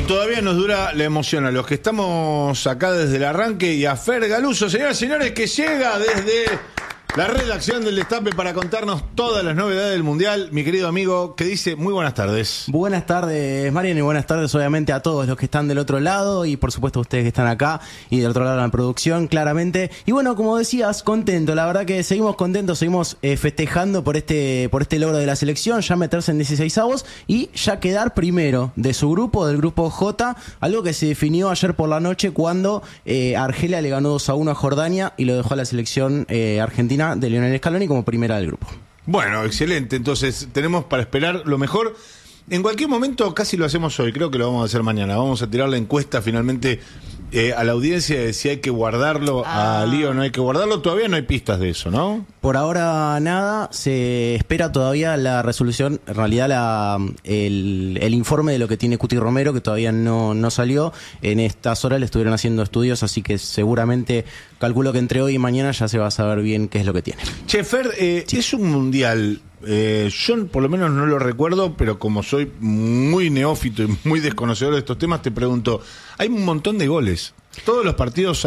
todavía nos dura la emoción a los que estamos acá desde el arranque y a Fer Galuso, señoras y señores, que llega desde la redacción del Destape para contarnos todas las novedades del Mundial. Mi querido amigo, que dice muy buenas tardes. Buenas tardes, Mariano, y buenas tardes obviamente a todos los que están del otro lado y por supuesto a ustedes que están acá y del otro lado de la producción, claramente. Y bueno, como decías, contento, la verdad que seguimos contentos, seguimos festejando por este logro de la selección, ya meterse en 16avos y ya quedar primero de su grupo, del grupo J, algo que se definió ayer por la noche cuando Argelia le ganó 2-1 a Jordania y lo dejó a la selección argentina de Lionel Scaloni como primera del grupo. Bueno, excelente. Entonces, tenemos para esperar lo mejor. En cualquier momento, casi lo hacemos hoy, creo que lo vamos a hacer mañana. Vamos a tirar la encuesta finalmente a la audiencia de si hay que guardarlo a Lío o no hay que guardarlo. Todavía no hay pistas de eso, ¿no? Por ahora nada, se espera todavía la resolución, en realidad el informe de lo que tiene Cuti Romero, que todavía no salió. En estas horas le estuvieron haciendo estudios, así que seguramente calculo que entre hoy y mañana ya se va a saber bien qué es lo que tiene. Che, Fer, sí. Es un mundial, yo por lo menos no lo recuerdo, pero como soy muy neófito y muy desconocedor de estos temas, te pregunto, hay un montón de goles. Todos los partidos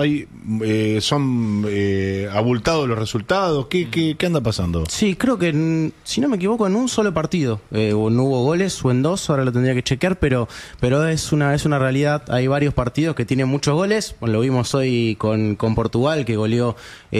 son abultados los resultados. ¿Qué anda pasando? Sí, creo que, si no me equivoco, en un solo partido no hubo goles, o en dos, ahora lo tendría que chequear, pero es una realidad. Hay varios partidos que tienen muchos goles. Bueno, lo vimos hoy con Portugal, que goleó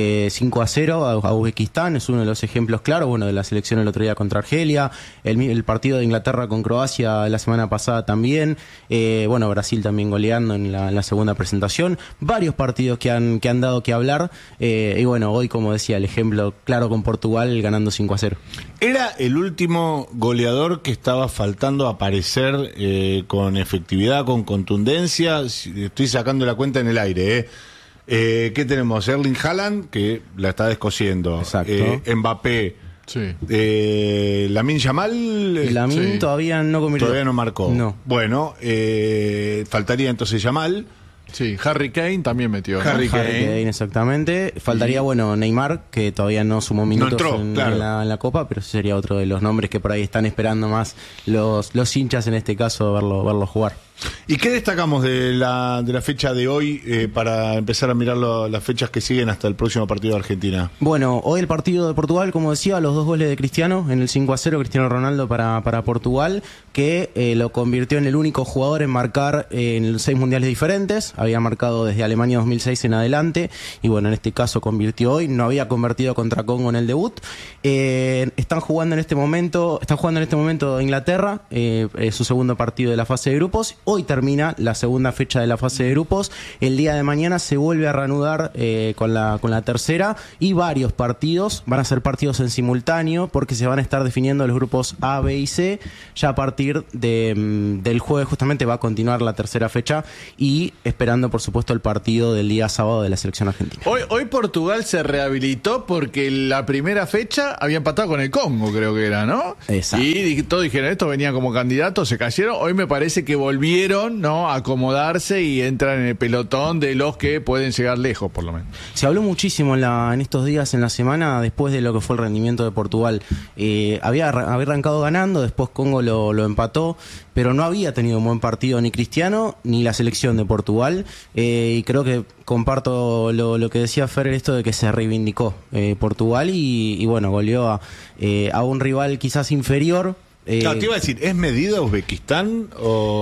5-0 a Uzbekistán, es uno de los ejemplos claros. Bueno, de la selección el otro día contra Argelia, el partido de Inglaterra con Croacia la semana pasada también. Bueno, Brasil también goleando en la segunda presentación. Varios partidos que han dado que hablar y bueno, hoy, como decía, el ejemplo claro con Portugal ganando 5-0. ¿Era el último goleador que estaba faltando aparecer con efectividad, con contundencia? Estoy sacando la cuenta en el aire, ¿qué tenemos? Erling Haaland, que la está descosiendo. Exacto. Mbappé. Sí. Lamine Yamal. Lamine sí. Todavía no convirtió. Todavía no marcó. No. Bueno, faltaría entonces Yamal. Sí, Harry Kane también metió. Harry Kane, exactamente. Faltaría, bueno, Neymar, que todavía no sumó minutos no entró, en claro. la Copa, pero sería otro de los nombres que por ahí están esperando más los hinchas, en este caso, verlo jugar. ¿Y qué destacamos de la fecha de hoy para empezar a mirar las fechas que siguen hasta el próximo partido de Argentina? Bueno, hoy el partido de Portugal, como decía, los 2 goles de Cristiano en el 5-0, Cristiano Ronaldo para Portugal, que lo convirtió en el único jugador en marcar en 6 mundiales diferentes. Había marcado desde Alemania 2006 en adelante y bueno, en este caso convirtió hoy. No había convertido contra Congo en el debut. Están jugando en este momento Inglaterra, su segundo partido de la fase de grupos. Hoy termina la segunda fecha de la fase de grupos. El día de mañana se vuelve a reanudar con la tercera y varios partidos. Van a ser partidos en simultáneo porque se van a estar definiendo los grupos A, B y C. Ya a partir del jueves justamente va a continuar la tercera fecha y esperando por supuesto el partido del día sábado de la selección argentina. Hoy Portugal se rehabilitó porque la primera fecha había empatado con el Congo, creo que era, ¿no? Exacto. Y todos dijeron, esto venía como candidato, se cayeron. Hoy me parece que volvieron, ¿no?, a acomodarse y entran en el pelotón de los que pueden llegar lejos, por lo menos. Se habló muchísimo en estos días, en la semana, después de lo que fue el rendimiento de Portugal. Había arrancado ganando, después Congo lo empató, pero no había tenido un buen partido ni Cristiano ni la selección de Portugal. Y creo que comparto lo que decía Fer, esto de que se reivindicó Portugal y bueno, goleó a un rival quizás inferior. Claro, te iba a decir, ¿es medida Uzbekistán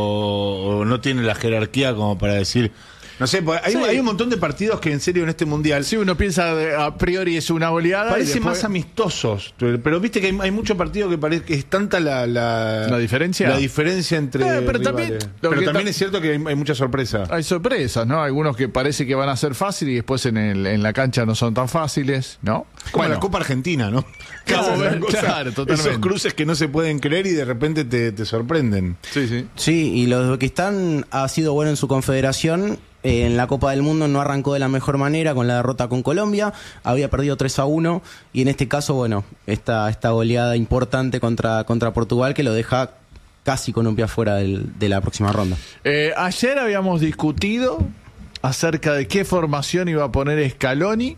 o no tiene la jerarquía como para decir? No sé, hay un montón de partidos que en serio en este mundial... Sí, uno piensa a priori es una goleada. Parece después... más amistosos, pero viste que hay muchos partidos que parece que es tanta la diferencia. La diferencia entre pero rivales. también, También es cierto que hay mucha sorpresa. Hay sorpresas, ¿no? Algunos que parece que van a ser fáciles y después en la cancha no son tan fáciles, ¿no? Como la Copa Argentina, ¿no? Claro, totalmente. Esos cruces que no se pueden creer y de repente te sorprenden. Sí, y lo de Uzbekistán ha sido bueno en su confederación. En la Copa del Mundo no arrancó de la mejor manera con la derrota con Colombia, había perdido 3-1 y en este caso, bueno, esta goleada importante contra Portugal que lo deja casi con un pie afuera de la próxima ronda. Ayer habíamos discutido acerca de qué formación iba a poner Scaloni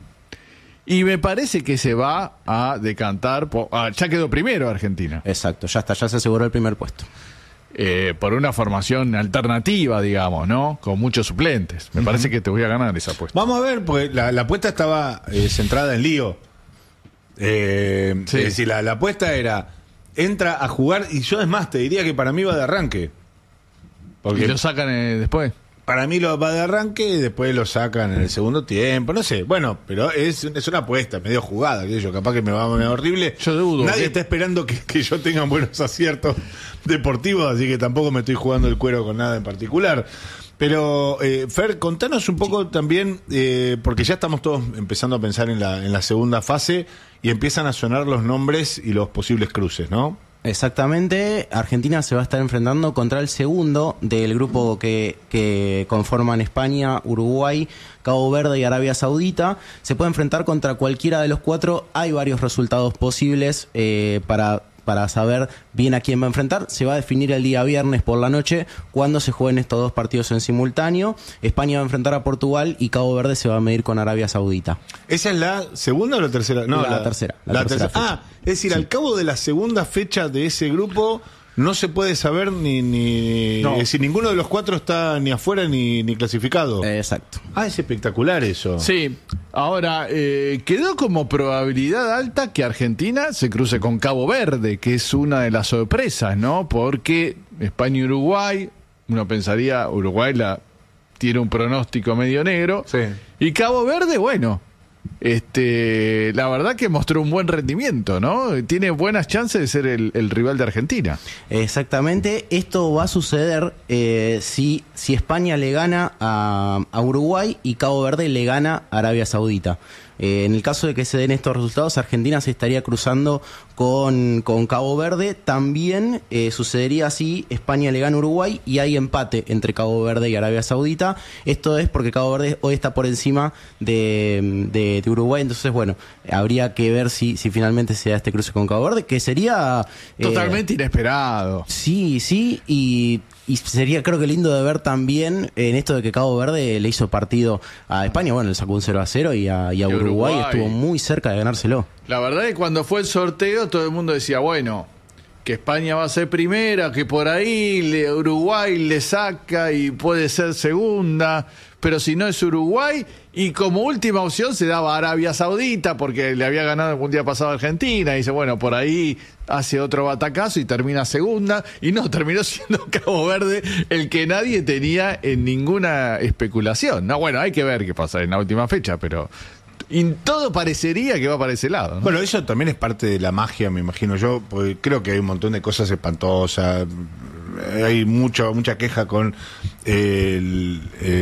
y me parece que se va a decantar, ya quedó primero Argentina. Exacto, ya se aseguró el primer puesto. por una formación alternativa, digamos, ¿no? Con muchos suplentes. Me parece que te voy a ganar esa apuesta. Vamos a ver, porque la apuesta estaba centrada en lío. Sí. Es decir, la apuesta era, entra a jugar, y yo es más, te diría que para mí va de arranque. Porque ¿Y lo sacan después? para mí lo va de arranque y después lo sacan en el segundo tiempo, no sé. Bueno, pero es una apuesta, medio jugada, aquello, capaz que me va medio horrible. Yo dudo. Nadie está esperando que yo tenga buenos aciertos deportivos, así que tampoco me estoy jugando el cuero con nada en particular. Pero, Fer, contanos un poco también, porque ya estamos todos empezando a pensar en la segunda fase y empiezan a sonar los nombres y los posibles cruces, ¿no? Exactamente, Argentina se va a estar enfrentando contra el segundo del grupo que conforman España, Uruguay, Cabo Verde y Arabia Saudita. Se puede enfrentar contra cualquiera de los cuatro. Hay varios resultados posibles para saber bien a quién va a enfrentar. Se va a definir el día viernes por la noche cuando se jueguen estos dos partidos en simultáneo. España va a enfrentar a Portugal y Cabo Verde se va a medir con Arabia Saudita. ¿Esa es la segunda o la tercera? No, la tercera. La tercera fecha. Es decir, Sí. al cabo de la segunda fecha de ese grupo no se puede saber ni No. es decir, ninguno de los cuatro está ni afuera ni clasificado. Exacto. Es espectacular eso. Sí, ahora quedó como probabilidad alta que Argentina se cruce con Cabo Verde, que es una de las sorpresas, ¿no? Porque España y Uruguay, uno pensaría, Uruguay tiene un pronóstico medio negro, Sí. y Cabo Verde, bueno, la verdad que mostró un buen rendimiento, ¿no? Tiene buenas chances de ser el rival de Argentina. Exactamente, esto va a suceder si España le gana a Uruguay y Cabo Verde le gana a Arabia Saudita. En el caso de que se den estos resultados, Argentina se estaría cruzando con Cabo Verde. También sucedería si España le gana a Uruguay y hay empate entre Cabo Verde y Arabia Saudita. Esto es porque Cabo Verde hoy está por encima de Uruguay. Entonces, bueno, habría que ver si finalmente se da este cruce con Cabo Verde, que sería Totalmente inesperado. Sí, y sería, creo que lindo de ver también en esto de que Cabo Verde le hizo partido a España. Bueno, le sacó un 0-0 y a Uruguay estuvo muy cerca de ganárselo. La verdad es que cuando fue el sorteo todo el mundo decía, bueno, que España va a ser primera, que por ahí Uruguay le saca y puede ser segunda, pero si no es Uruguay, y como última opción se daba Arabia Saudita porque le había ganado el Mundial pasado a Argentina, y dice, bueno, por ahí hace otro batacazo y termina segunda, y no, terminó siendo Cabo Verde el que nadie tenía en ninguna especulación. No, bueno, hay que ver qué pasa en la última fecha, pero todo parecería que va para ese lado, ¿no? Bueno, eso también es parte de la magia, me imagino yo, porque creo que hay un montón de cosas espantosas. Hay mucha queja con el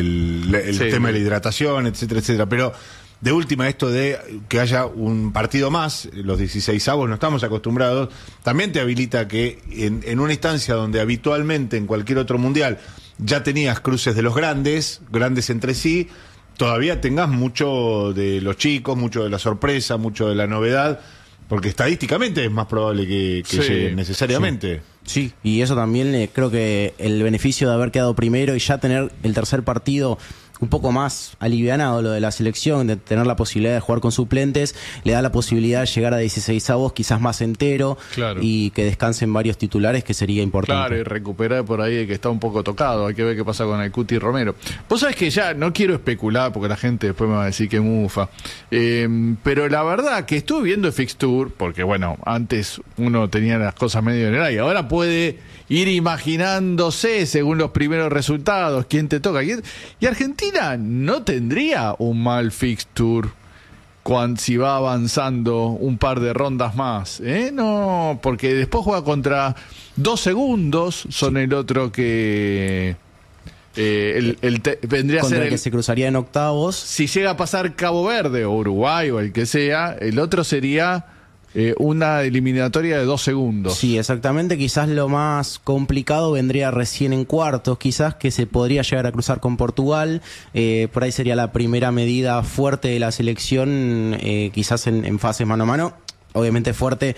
Sí. tema de la hidratación, etcétera, etcétera. Pero de última, esto de que haya un partido más, los 16avos, no estamos acostumbrados, también te habilita que en una instancia donde habitualmente en cualquier otro mundial ya tenías cruces de los grandes entre sí, todavía tengas mucho de los chicos, mucho de la sorpresa, mucho de la novedad, porque estadísticamente es más probable que Sí, lleguen necesariamente. Sí, y eso también creo que el beneficio de haber quedado primero y ya tener el tercer partido un poco más alivianado, lo de la selección, de tener la posibilidad de jugar con suplentes, le da la posibilidad de llegar a 16avos quizás más entero, Claro. y que descansen varios titulares, que sería importante. Claro, y recuperar por ahí el que está un poco tocado. Hay que ver qué pasa con el Cuti Romero. Vos sabés que ya no quiero especular porque la gente después me va a decir que mufa. Pero la verdad que estuve viendo el Fixture, porque bueno, antes uno tenía las cosas medio en el aire, ahora puede ir imaginándose según los primeros resultados quién te toca. Y Argentina no tendría un mal Fixture si va avanzando un par de rondas más, no, porque después juega contra 2 segundos, son el otro que vendría a Contra ser el que se cruzaría en octavos. si llega a pasar Cabo Verde o Uruguay o el que sea, el otro sería una eliminatoria de 2 segundos. Sí, exactamente. Quizás lo más complicado vendría recién en cuartos, quizás que se podría llegar a cruzar con Portugal. Por ahí sería la primera medida fuerte de la selección, quizás en fases mano a mano. Obviamente fuerte,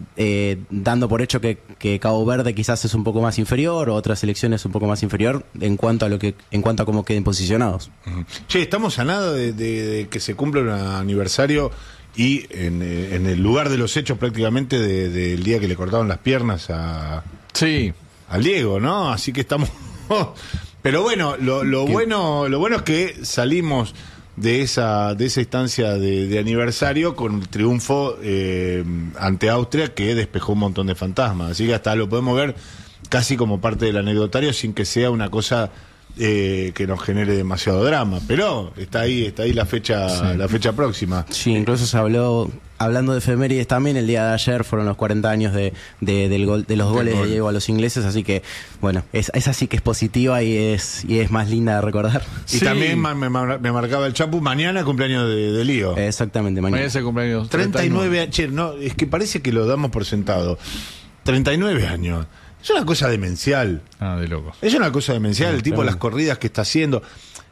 dando por hecho que Cabo Verde quizás es un poco más inferior, o otra selección es un poco más inferior en cuanto a cómo queden posicionados. Che, estamos a nada de que se cumpla un aniversario y en el lugar de los hechos prácticamente del día que le cortaron las piernas Sí. al Diego, ¿no? Así que estamos... Pero bueno, lo bueno es que salimos de esa instancia de aniversario con un triunfo ante Austria que despejó un montón de fantasmas. Así que hasta lo podemos ver casi como parte del anecdotario sin que sea una cosa que nos genere demasiado drama. Pero está ahí la fecha próxima. Sí, incluso se habló, hablando de efemérides también, el día de ayer fueron los 40 años de los goles de Diego a los ingleses, así que bueno, esa sí que es positiva y es más linda de recordar. Y también me marcaba el Chapu, mañana cumpleaños de Lío. Exactamente, mañana. Mañana es el cumpleaños 39 años. Che, no, es que parece que lo damos por sentado. 39 años. Es una cosa demencial. De loco. Es una cosa demencial, el tipo, claro. las corridas que está haciendo.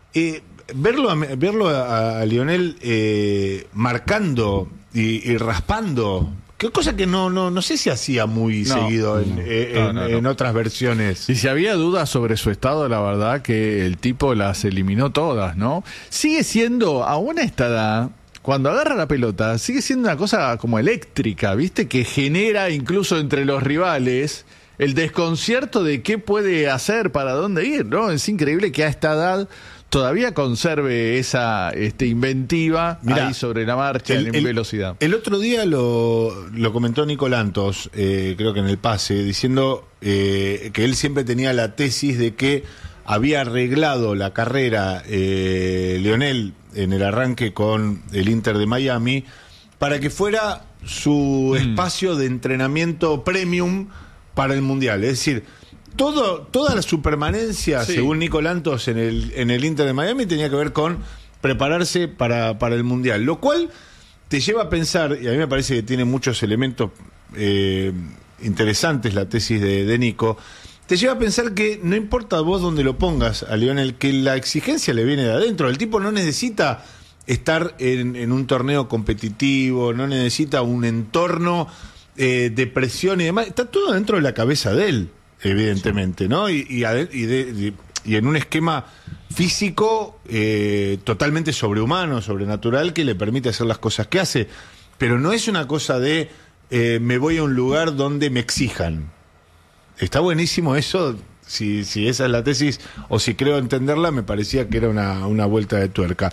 Verlo a Lionel marcando y raspando, qué cosa que no sé si hacía muy seguido en otras versiones. Y si había dudas sobre su estado, la verdad que el tipo las eliminó todas, ¿no? Sigue siendo, aún a esta edad, cuando agarra la pelota, sigue siendo una cosa como eléctrica, ¿viste? Que genera incluso entre los rivales el desconcierto de qué puede hacer, para dónde ir, ¿no? Es increíble que a esta edad todavía conserve esa inventiva. Mirá, ahí sobre la marcha, en velocidad. El otro día lo comentó Nico Lantos, creo que en el pase, diciendo que él siempre tenía la tesis de que había arreglado la carrera Lionel en el arranque con el Inter de Miami para que fuera su espacio de entrenamiento premium para el Mundial. Es decir, toda su permanencia, según Nico Lantos, en el Inter de Miami tenía que ver con prepararse para el Mundial. Lo cual te lleva a pensar, y a mí me parece que tiene muchos elementos interesantes la tesis de Nico, te lleva a pensar que no importa vos dónde lo pongas a Lionel, que la exigencia le viene de adentro. El tipo no necesita estar en un torneo competitivo, no necesita un entorno de presión y demás. Está todo dentro de la cabeza de él, evidentemente, ¿no? Y en un esquema físico totalmente sobrehumano, sobrenatural, que le permite hacer las cosas que hace. Pero no es una cosa de me voy a un lugar donde me exijan. Está buenísimo eso. Si esa es la tesis, o si creo entenderla, me parecía que era una vuelta de tuerca.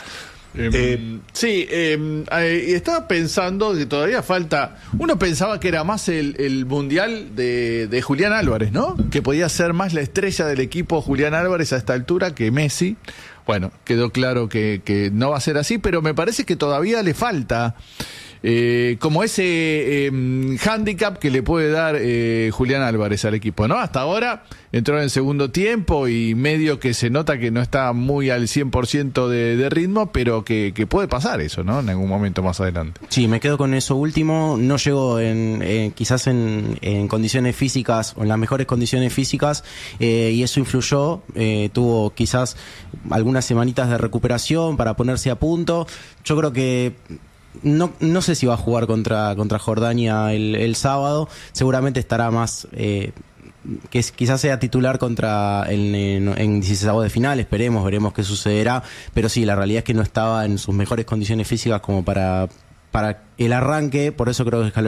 Estaba pensando que todavía falta. Uno pensaba que era más el mundial de Julián Álvarez, ¿no? Que podía ser más la estrella del equipo Julián Álvarez a esta altura que Messi. Bueno, quedó claro que no va a ser así, pero me parece que todavía le falta como ese hándicap que le puede dar Julián Álvarez al equipo, ¿no? Hasta ahora entró en el segundo tiempo y medio que se nota que no está muy al 100% de ritmo, pero que puede pasar eso, ¿no? En algún momento más adelante. Sí, me quedo con eso último. No llegó quizás en condiciones físicas o en las mejores condiciones físicas y eso influyó. Tuvo quizás algunas semanitas de recuperación para ponerse a punto. Yo creo que no sé si va a jugar contra Jordania el sábado. Seguramente estará más que quizás sea titular en 16avos de final. Veremos qué sucederá, pero sí, la realidad es que no estaba en sus mejores condiciones físicas como para el arranque. Por eso creo que Scaloni